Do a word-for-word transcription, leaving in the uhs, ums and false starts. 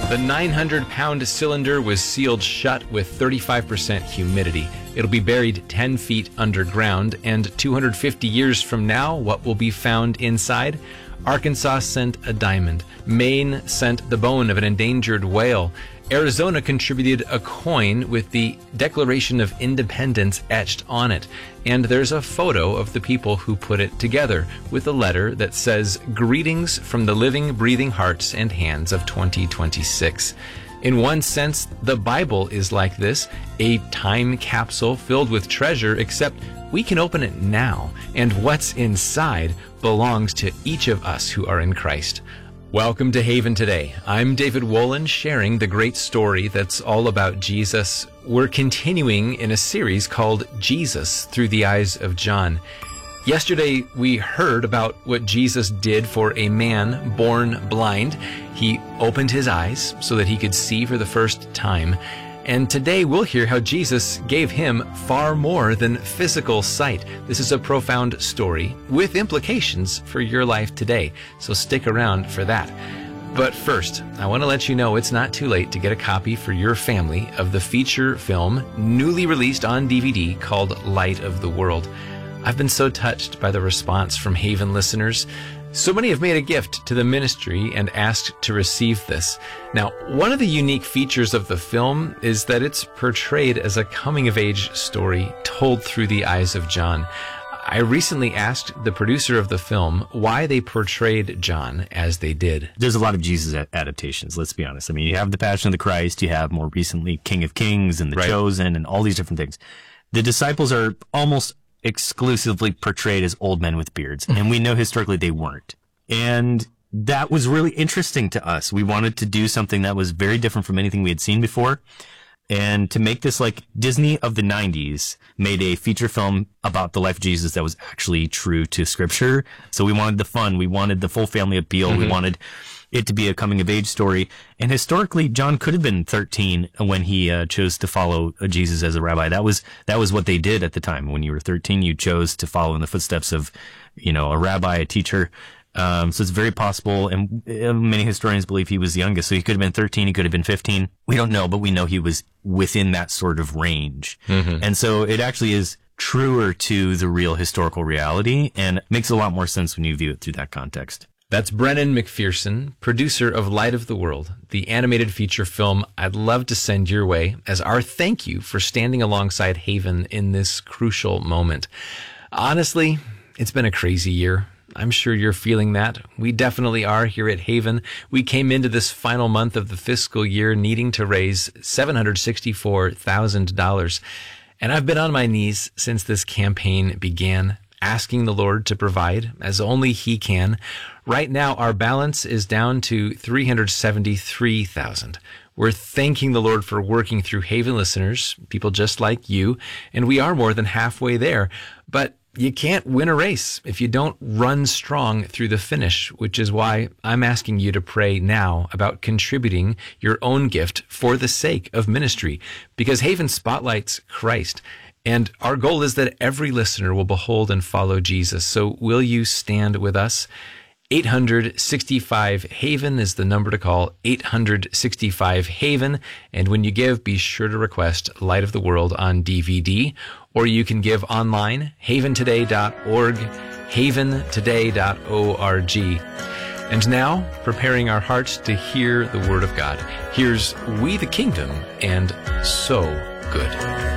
The nine hundred pound cylinder was sealed shut with thirty-five percent humidity. It'll be buried ten feet underground, and two hundred fifty years from now, what will be found inside? Arkansas sent a diamond. Maine sent the bone of an endangered whale. Arizona contributed a coin with the Declaration of Independence etched on it. And there's a photo of the people who put it together with a letter that says, "Greetings from the living, breathing hearts and hands of twenty twenty-six. In one sense, the Bible is like this, a time capsule filled with treasure, except we can open it now, and what's inside belongs to each of us who are in Christ. Welcome to Haven Today. I'm David Wolin, sharing the great story that's all about Jesus. We're continuing in a series called Jesus Through the Eyes of John. Yesterday, we heard about what Jesus did for a man born blind. He opened his eyes so that he could see for the first time. And today we'll hear how Jesus gave him far more than physical sight. This is a profound story with implications for your life today, so stick around for that. But first, I want to let you know it's not too late to get a copy for your family of the feature film newly released on D V D called Light of the World. I've been so touched by the response from Haven listeners. So many have made a gift to the ministry and asked to receive this. Now, one of the unique features of the film is that it's portrayed as a coming-of-age story told through the eyes of John. I recently asked the producer of the film why they portrayed John as they did. There's a lot of Jesus adaptations, let's be honest. I mean, you have The Passion of the Christ, you have more recently King of Kings and The Right. Chosen and all these different things. The disciples are almost exclusively portrayed as old men with beards, and we know historically they weren't. And that was really interesting to us. We wanted to do something that was very different from anything we had seen before. And to make this, like, Disney of the nineties made a feature film about the life of Jesus that was actually true to scripture. So we wanted the fun. We wanted the full family appeal. Mm-hmm. We wanted it to be a coming of age story. And historically, John could have been thirteen when he uh, chose to follow uh, Jesus as a rabbi. That was, that was what they did at the time. When you were thirteen, you chose to follow in the footsteps of, you know, a rabbi, a teacher. Um, so it's very possible, and uh, many historians believe he was the youngest. So he could have been thirteen, he could have been fifteen. We don't know, but we know he was within that sort of range. Mm-hmm. And so it actually is truer to the real historical reality, and makes a lot more sense when you view it through that context. That's Brennan McPherson, producer of Light of the World, the animated feature film I'd love to send your way as our thank you for standing alongside Haven in this crucial moment. Honestly, it's been a crazy year. I'm sure you're feeling that. We definitely are here at Haven. We came into this final month of the fiscal year needing to raise seven hundred sixty-four thousand dollars. And I've been on my knees since this campaign began, asking the Lord to provide as only He can. Right now, our balance is down to three hundred seventy-three thousand dollars. We're thanking the Lord for working through Haven listeners, people just like you, and we are more than halfway there. But you can't win a race if you don't run strong through the finish, which is why I'm asking you to pray now about contributing your own gift for the sake of ministry, because Haven spotlights Christ. And our goal is that every listener will behold and follow Jesus. So will you stand with us? eight hundred sixty-five Haven is the number to call, eight hundred sixty-five Haven. And when you give, be sure to request Light of the World on D V D, or you can give online, haven today dot org, haven today dot org. And now, preparing our hearts to hear the Word of God, here's We the Kingdom and So Good.